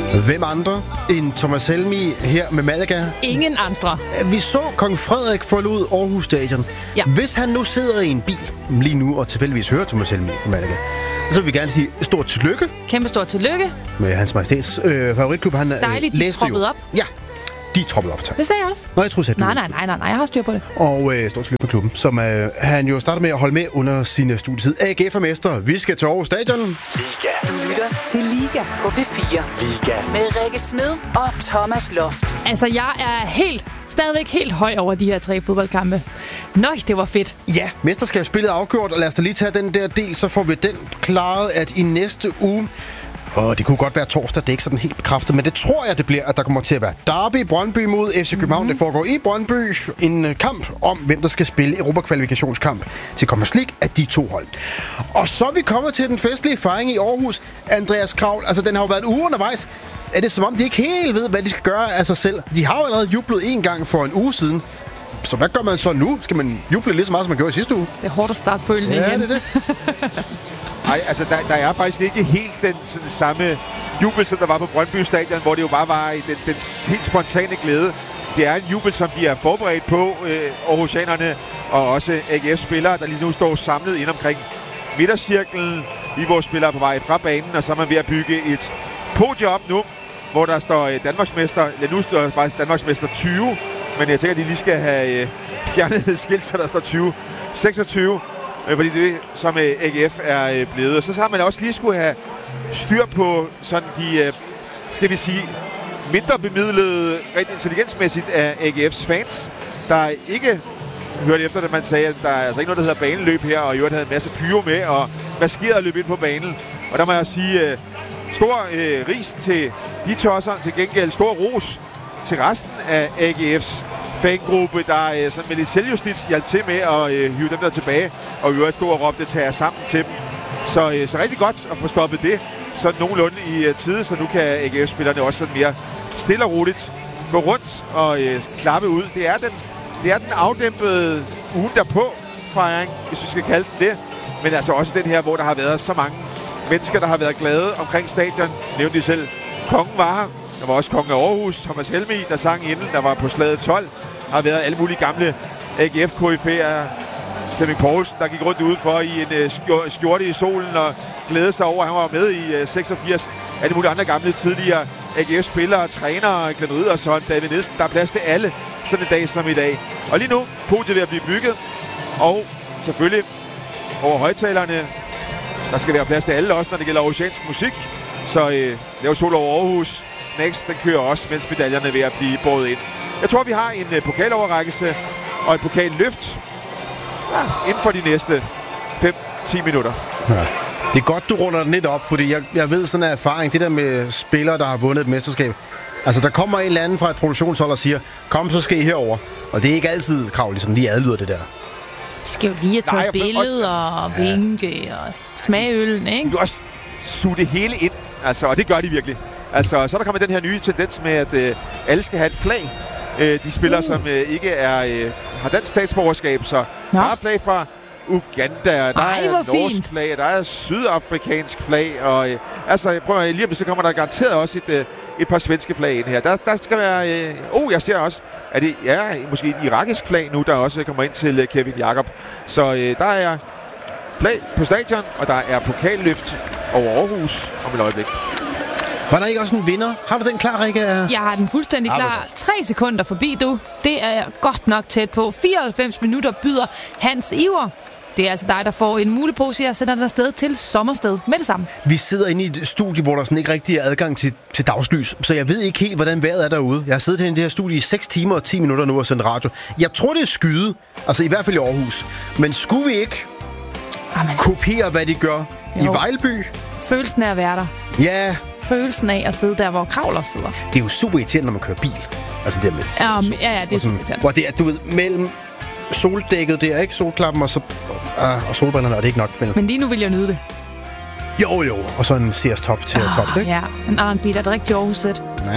Hvem andre end Thomas Helmig her med Malaga? Ingen andre. Vi så kong Frederik forlod Aarhus Stadion. Ja. Hvis han nu sidder i en bil lige nu og tilfældigvis hører Thomas Helmig på Malaga, så vil vi gerne sige stort tillykke. Kæmpe stort tillykke. Med hans majestæts favoritklub. Han dejligt, de troppede op. Ja, de troppede op, tak. Det sagde jeg også. Nå, jeg troede selv. Nej, jeg har styr på det. Og stort tillykke med klubben, som han jo starter med at holde med under sin studietid. AGF er mester. Vi skal til Aarhus Stadion. Liga. Du lytter til Liga på P4. Liga. Med Rikke Smed og Thomas Loft. Altså, jeg er stadigvæk helt høj over de her 3 fodboldkampe. Nøj, det var fedt. Ja, mesterskabsspillet er afgjort, og lad os da lige tage den der del, så får vi den klaret, at i næste uge... Og det kunne godt være torsdag, det er ikke sådan helt bekræftet, men det tror jeg, det bliver, at der kommer til at være derby Brøndby mod FC København. Det foregår i Brøndby. En kamp om, hvem der skal spille Europa-kvalifikationskamp til Conference League af de 2 hold. Og så er vi kommet til den festlige fejring i Aarhus. Andreas Kravl, altså den har jo været en uge undervejs. Er det som om, de ikke helt ved, hvad de skal gøre af sig selv? De har jo allerede jublet en gang for en uge siden. Så hvad gør man så nu? Skal man juble lige så meget, som man gjorde i sidste uge? Det er hårdt at starte på øllen igen. Ja, det er det. Nej, altså der er faktisk ikke helt den samme jubel, som der var på Brøndby Stadion, hvor det jo bare var den helt spontane glæde. Det er en jubel, som de er forberedt på, Aarhusianerne og også AGF-spillere, der lige nu står samlet ind omkring midtercirklen. Vi vores spillere på vej fra banen, og så er man ved at bygge et podium op nu, hvor der står Danmarksmester. Ja, nu står bare Danmarksmester 20, men jeg tænker, at de lige skal have fjernet et skilt, så der står 2026. Fordi det som AGF er blevet. Og så har man også lige skulle have styr på sådan de, skal vi sige, mindre bemidlede, rent intelligensmæssigt af AGF's fans, der ikke hørte efter, da man sagde, at der er altså ikke noget, der hedder baneløb her, og i øvrigt havde en masse pyro med, og maskeret løb ind på banen. Og der må jeg sige, stor ris til de tosser, til gengæld stor ros til resten af AGF's fangruppe, der sådan med lidt selvjustits hjalp til med at hive dem der tilbage, og i øvrigt stå og råbte tager sammen til dem. Så rigtig godt at få stoppet det så nogenlunde i tide, så nu kan AGF-spillerne også sådan mere stille og roligt gå rundt og klappe ud. Det er den afdæmpede ugen derpå fejring, hvis vi skal kalde den det, men altså også den her, hvor der har været så mange mennesker, der har været glade omkring stadion. Nævnte de selv, kongen var her. Der var også kongen af Aarhus, Thomas Helmig, der sang inden, der var på slaget 12. Der har været alle mulige gamle AGF-KF'er. Flemming Poulsen, der gik rundt udenfor i en skjorte i solen og glædede sig over, han var med i 86. Alle mulige andre gamle tidligere AGF-spillere, trænere, Glenn Riddersson, David Nielsen. Der er plads til alle sådan en dag som i dag. Og lige nu, podiet ved at blive bygget. Og selvfølgelig over højtalerne, der skal være plads til alle også, når det gælder aarhusiansk musik. Så lav sol over Aarhus. Next, den kører også, mens medaljerne er ved at blive båret ind. Jeg tror, vi har en pokaloverrækkelse og et pokalløft inden for de næste 5-10 minutter. Ja. Det er godt, du runder den lidt op, fordi jeg ved sådan en erfaring, det der med spillere, der har vundet et mesterskab. Altså, der kommer en eller anden fra et produktionshold og siger, kom, så skal I herover. Og det er ikke altid krav, ligesom lige adlyder det der. Skal jo lige tage billeder og vinke og smage øllen, ikke? Du vil også suge det hele ind, altså, og det gør de virkelig. Altså, så er der kommet den her nye tendens med, at alle skal have et flag. De spillere, som ikke har dansk statsborgerskab, så der er flag fra Uganda, der er norsk flag, der er sydafrikansk flag, og altså, prøv at lige om det, så kommer der garanteret også et par svenske flag ind her. Der skal være, jeg ser også, at det er måske et irakisk flag nu, der også kommer ind til Kevin Jakob. Så der er flag på stadion, og der er pokalløft over Aarhus om et øjeblik. Var der ikke også en vinder? Har du den klar, Rikke? Jeg har den fuldstændig klar. 3 sekunder forbi, du. Det er godt nok tæt på. 94 minutter byder Hans Iver. Det er altså dig, der får en mulepose, og sender dig afsted til Sommersted med det samme. Vi sidder inde i et studie, hvor der sådan ikke rigtig er adgang til dagslys, så jeg ved ikke helt, hvordan vejret er derude. Jeg har siddet herinde i det her studie i 6 timer og 10 minutter nu og sendt radio. Jeg tror, det er skyde. Altså i hvert fald i Aarhus. Men skulle vi ikke kopiere, hvad de gør i Vejlby? Følelsen af at være der. Ja. Følelsen af at sidde der, hvor Kravler sidder. Det er jo super irriterende, når man kører bil. Altså dermed. Ja, det er super irriterende. Hvor det er, du ved, mellem soldækket der, ikke? Solklappen og så og solbrillerne, og det er ikke nok. Men lige nu vil jeg nyde det. Jo. Og så en CS Top til top, ikke? Ja, en R&B, der er det rigtige Aarhus-sæt.